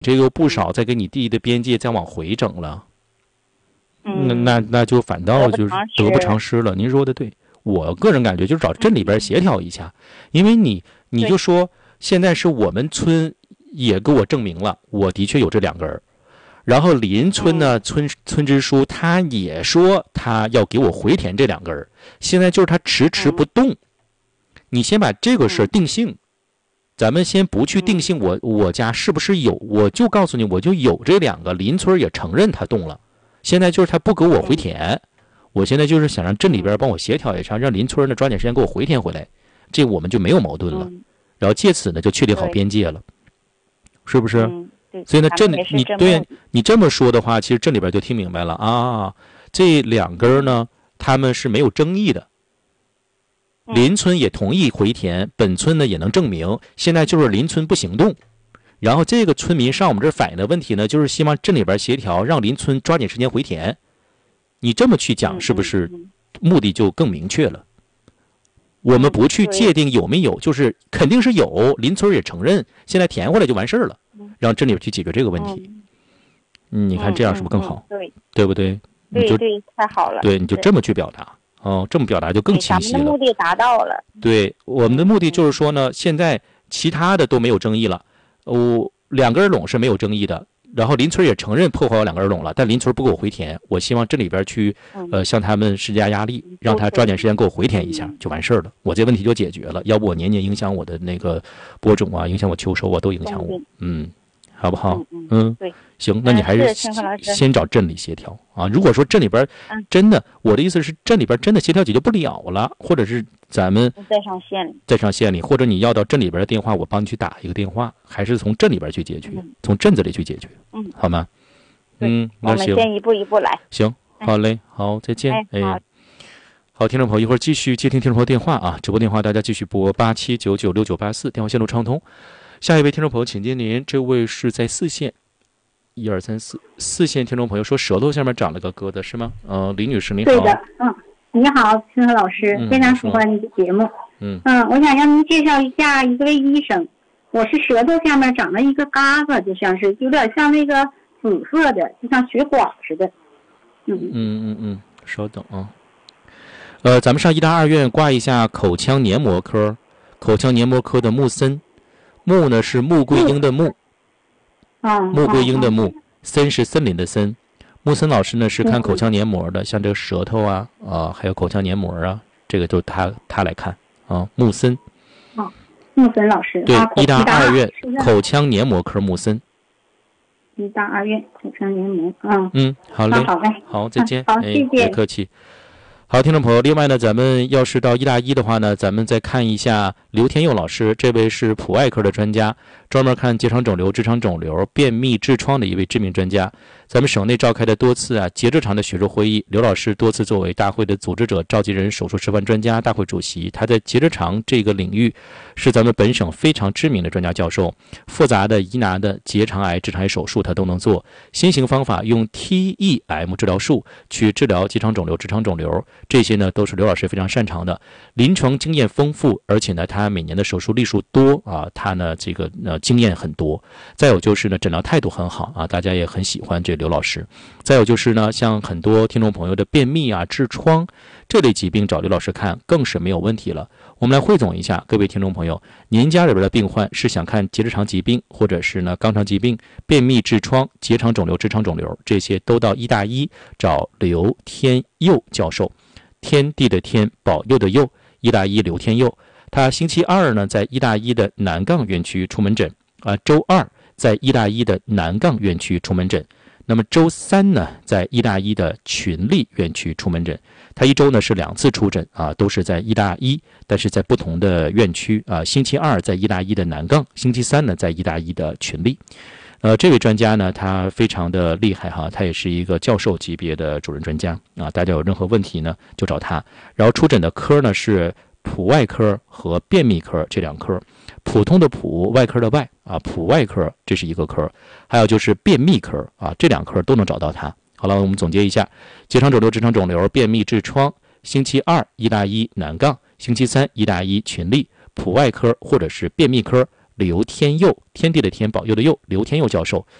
这个不少再给你地的边界再往回整了，那就反倒就是得不偿失了。您说的对，我个人感觉就是找镇里边协调一下，因为你就说现在是我们村也给我证明了，我的确有这2根儿，然后邻村呢，村支书他也说他要给我回填这2根儿，现在就是他迟不动。你先把这个事定性，咱们先不去定性我家是不是有，我就告诉你我就有这2个，邻村也承认他动了，现在就是他不给我回填，我现在就是想让镇里边帮我协调一下，让邻村呢抓紧时间给我回填回来，这我们就没有矛盾了，然后借此呢就确定好边界了，是不是？所以呢，你这么说的话，其实镇里边就听明白了啊，这2根呢他们是没有争议的。邻村也同意回填，本村呢也能证明，现在就是邻村不行动，然后这个村民上我们这儿反映的问题呢，就是希望镇里边协调，让邻村抓紧时间回填。你这么去讲，是不是目的就更明确了？我们不去界定有没有，就是肯定是有，邻村也承认，现在填回来就完事儿了，让镇里边去解决这个问题。你看这样是不是更好？对不对？ 对，太好了。 对，你就这么去表达。这么表达就更清晰了。 咱们的目的达到了。 对，我们的目的就是说呢，现在其他的都没有争议了，2根垄是没有争议的，然后邻村也承认破坏了2根垄了，但邻村不给我回填，我希望这里边去向他们施加压力，让他抓紧时间给我回填一下就完事儿了，我这问题就解决了，要不我年年影响我的那个播种啊，影响我秋收啊，都影响我。好不好？ 对， 行，那你还是先找镇里协调啊。如果说镇里边真的，我的意思是镇里边真的协调解决不了了，或者是咱们再上县里，或者你要到镇里边的电话，我帮你去打一个电话，还是从镇里边去解决，从镇子里去解决，好吗？那我们先一步一步来。 行，好嘞，好，再见。好，听众朋友，一会儿继续接听听众朋友电话啊，直播电话大家继续拨87996984，电话线路畅通。下一位听众朋友，请接您。这位是在4线，1、2、3、4线听众朋友说舌头下面长了个疙瘩是吗？李女士您好。 对的，你好，清河老师，非常喜欢你的节目。我想让您介绍一下一位医生。我是舌头下面长了一个疙瘩，就像是有点像那个紫色的，就像血管似的。 稍等啊。咱们上医大2院挂一下口腔黏膜科，口腔黏膜科的木森。木呢是穆桂英的穆，穆桂英的穆，森是森林的森。木森老师呢是看口腔黏膜的，像这个舌头啊，还有口腔黏膜啊，这个都是他来看啊。木森， 木森老师， 对，医大2院口腔黏膜科木森。 医大2院口腔黏膜， 好嘞，好，再见，好，谢谢，别客气。好，听众朋友，另外呢，咱们要是到医大1的话呢，咱们再看一下刘天佑老师，这位是普外科的专家，专门看结肠肿瘤、直肠肿瘤、便秘、痔疮的一位知名专家。咱们省内召开的多次结直肠的学术会议，刘老师多次作为大会的组织者、召集人、手术示范专家、大会主席。他在结直肠这个领域是咱们本省非常知名的专家教授，复杂的疑难的结肠癌、直肠癌手术他都能做。新型方法用 TEM 治疗术去治疗结肠肿瘤、直肠肿瘤，这些呢都是刘老师非常擅长的，临床经验丰富，而且呢他每年的手术例数多他呢这个经验很多。再有就是呢诊疗态度很好大家也很喜欢这刘老师。再有就是呢像很多听众朋友的便秘痔疮这类疾病找刘老师看更是没有问题了。我们来汇总一下，各位听众朋友，您家里边的病患是想看结直肠疾病，或者是呢肛肠疾病、便秘、痔疮、结肠肿瘤、直肠肿瘤，这些都到医大1找刘天佑教授，天地的天，保佑的佑，医大1刘天佑。他星期2呢在医大1的南杠院区出门诊周2在医大1的南杠院区出门诊，那么周3呢在医大1的群力院区出门诊。他一周呢是2次出诊都是在医大1，但是在不同的院区星期2在医大1的南杠，星期3呢在医大1的群力。这位专家呢他非常的厉害他也是一个教授级别的主任专家大家有任何问题呢就找他。然后出诊的科呢是普外科和便秘科这2科，普通的普，外科的外普外科这是一个科，还有就是便秘科这2科都能找到他。好了，我们总结一下，结肠肿瘤、直肠肿瘤、便秘、痔疮，星期2医大1南杠，星期3医大1群力，普外科或者是便秘科刘天佑，天地的天，保佑的佑，刘天佑教授。